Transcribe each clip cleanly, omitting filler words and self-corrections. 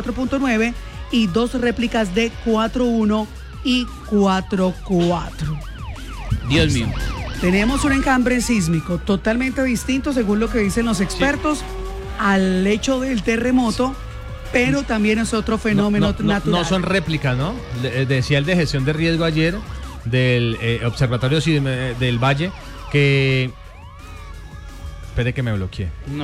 4.9 y 2 réplicas de 4.1 y 4.4. Dios mío. Tenemos un encambre sísmico totalmente distinto, según lo que dicen los expertos, al hecho del terremoto, pero también es otro fenómeno natural. No son réplicas, ¿no? Decía el de gestión de riesgo ayer del Observatorio del Valle que... Espere que me bloqueé. No.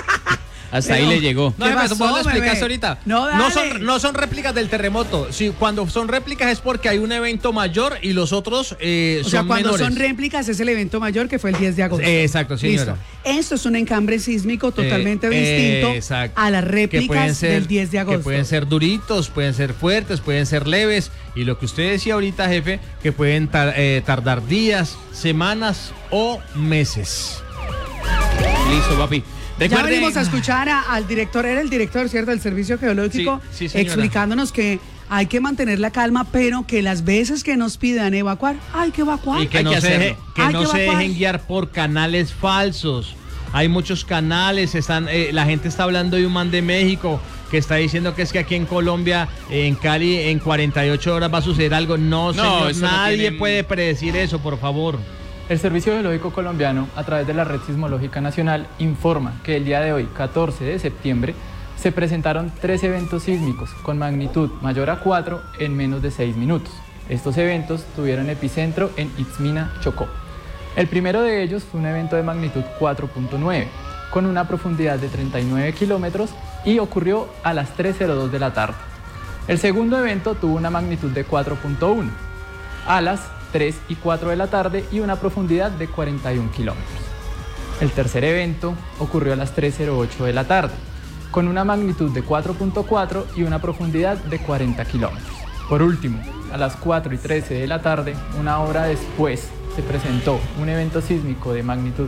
Hasta ahí le llegó. No, ¿puedo explicar ahorita? No son réplicas del terremoto. Sí, cuando son réplicas es porque hay un evento mayor y los otros son menores. O sea, cuando son réplicas es el evento mayor que fue el 10 de agosto. Exacto, señora. Listo. Esto es un encambre sísmico totalmente distinto a las réplicas del 10 de agosto. Que pueden ser duritos, pueden ser fuertes, pueden ser leves. Y lo que usted decía ahorita, jefe, que pueden tardar días, semanas o meses. Listo, papi. Ya venimos a escuchar al director, era el director, ¿cierto?, del Servicio Geológico, sí, explicándonos que hay que mantener la calma, pero que las veces que nos pidan evacuar, hay que evacuar. Y que no se dejen guiar por canales falsos. Hay muchos canales, la gente está hablando de un man de México que está diciendo que es que aquí en Colombia, en Cali, en 48 horas va a suceder algo. No, señor, nadie puede predecir eso, por favor. El Servicio Geológico Colombiano, a través de la Red Sismológica Nacional, informa que el día de hoy, 14 de septiembre, se presentaron 3 eventos sísmicos con magnitud mayor a 4 en menos de 6 minutos. Estos eventos tuvieron epicentro en Itzmina, Chocó. El primero de ellos fue un evento de magnitud 4.9, con una profundidad de 39 kilómetros y ocurrió a las 3:02 de la tarde. El segundo evento tuvo una magnitud de 4.1, a las 3 y 4 de la tarde y una profundidad de 41 kilómetros. El tercer evento ocurrió a las 3:08 de la tarde, con una magnitud de 4.4 y una profundidad de 40 kilómetros. Por último, a las 4 y 13 de la tarde, una hora después, se presentó un evento sísmico de magnitud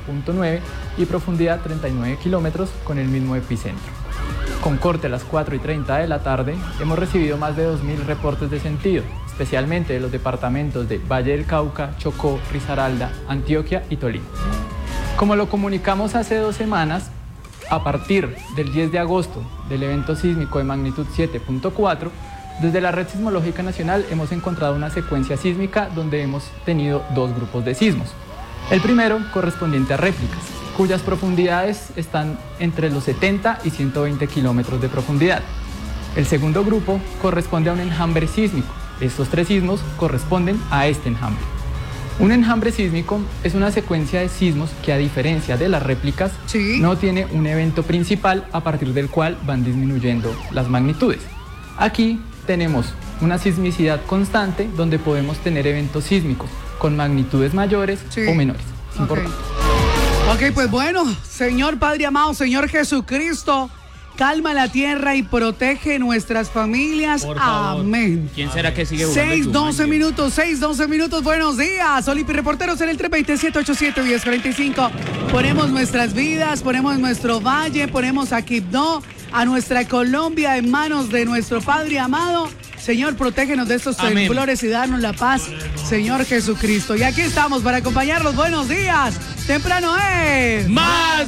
4.9 y profundidad 39 kilómetros con el mismo epicentro. Con corte a las 4 y 30 de la tarde, hemos recibido más de 2.000 reportes de sentido, especialmente de los departamentos de Valle del Cauca, Chocó, Risaralda, Antioquia y Tolima. Como lo comunicamos hace 2 semanas, a partir del 10 de agosto del evento sísmico de magnitud 7.4, desde la Red Sismológica Nacional hemos encontrado una secuencia sísmica donde hemos tenido 2 grupos de sismos. El primero correspondiente a réplicas, cuyas profundidades están entre los 70 y 120 kilómetros de profundidad. El segundo grupo corresponde a un enjambre sísmico. Estos 3 sismos corresponden a este enjambre. Un enjambre sísmico es una secuencia de sismos que, a diferencia de las réplicas, no tiene un evento principal a partir del cual van disminuyendo las magnitudes. Aquí tenemos una sismicidad constante donde podemos tener eventos sísmicos con magnitudes mayores o menores. Es importante. Ok, pues bueno, Señor Padre amado, Señor Jesucristo, calma la tierra y protege nuestras familias. Amén. ¿Quién será que sigue jugando? 6:12 minutos, buenos días. Olipi Reporteros en el 327-87-1045. Ponemos nuestras vidas, ponemos nuestro valle, ponemos a Quibdó, a nuestra Colombia en manos de nuestro Padre amado. Señor, protégenos de estos temblores y danos la paz, Señor Jesucristo. Y aquí estamos para acompañarlos. Buenos días. Temprano es ¡Más